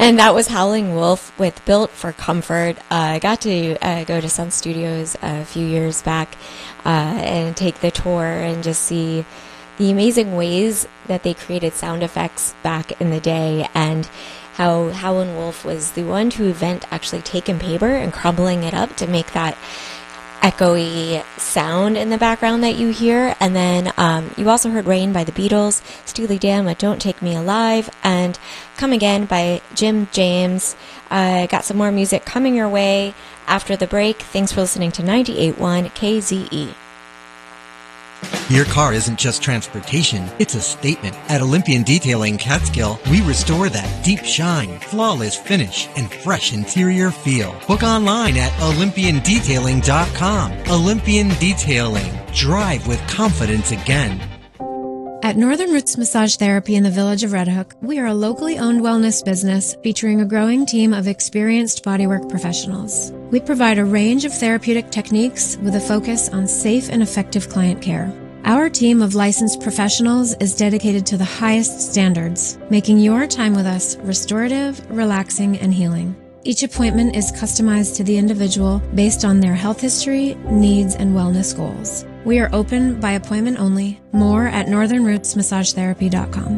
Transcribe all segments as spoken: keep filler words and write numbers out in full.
And that was Howling Wolf with Built for Comfort. Uh, I got to uh, go to Sun Studios a few years back uh, and take the tour and just see the amazing ways that they created sound effects back in the day, and how Howlin' Wolf was the one to invent actually taking paper and crumbling it up to make that echoey sound in the background that you hear. And then um, you also heard Rain by the Beatles, Steely Dan with Don't Take Me Alive, and Come Again by Jim James. I uh, got some more music coming your way after the break. Thanks for listening to ninety-eight point one K Z E. Your car isn't just transportation, it's a statement. At Olympian Detailing Catskill, we restore that deep shine, flawless finish, and fresh interior feel. Book online at olympian detailing dot com. Olympian Detailing. Drive with confidence again. At Northern Roots Massage Therapy in the village of Red Hook, we are a locally owned wellness business featuring a growing team of experienced bodywork professionals. We provide a range of therapeutic techniques with a focus on safe and effective client care. Our team of licensed professionals is dedicated to the highest standards, making your time with us restorative, relaxing, and healing. Each appointment is customized to the individual based on their health history, needs, and wellness goals. We are open by appointment only. More at northern roots massage therapy dot com.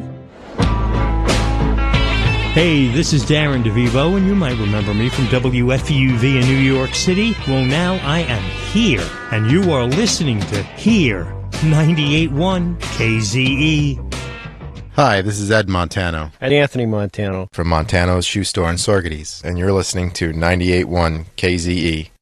Hey, this is Darren DeVivo, and you might remember me from W F U V in New York City. Well, now I am here, and you are listening to Here, ninety-eight point one K Z E. Hi, this is Ed Montano. And Anthony Montano. From Montano's Shoe Store in Sorgetes, and you're listening to ninety-eight point one K Z E.